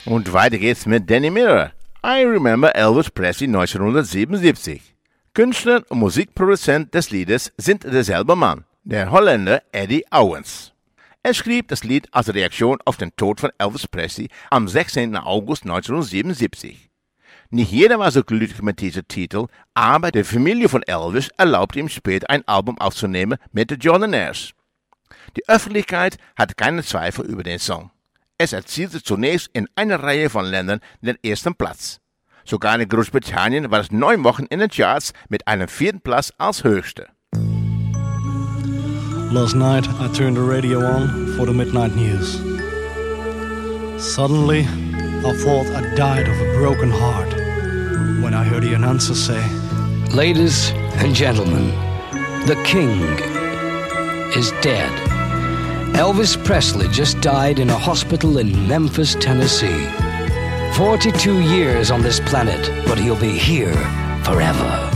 Und weiter geht's mit Danny Miller. I Remember Elvis Presley 1977. Künstler und Musikproduzent des Liedes sind derselbe Mann, der Holländer Eddie Owens. Er schrieb das Lied als Reaktion auf den Tod von Elvis Presley am 16. August 1977. Nicht jeder war so glücklich mit diesem Titel, aber die Familie von Elvis erlaubte ihm später ein Album aufzunehmen mit The Jordanaires. Die Öffentlichkeit hatte keine Zweifel über den Song. Es erzielte zunächst in einer Reihe von Ländern den ersten Platz. Sogar in Großbritannien war es 9 Wochen in den Charts mit einem 4. Platz als höchste. Last night I turned the radio on for the midnight news. Suddenly I thought I died of a broken heart when I heard the announcer say, "Ladies and gentlemen, the king is dead. Elvis Presley just died in a hospital in Memphis, Tennessee. 42 years on this planet, but he'll be here forever."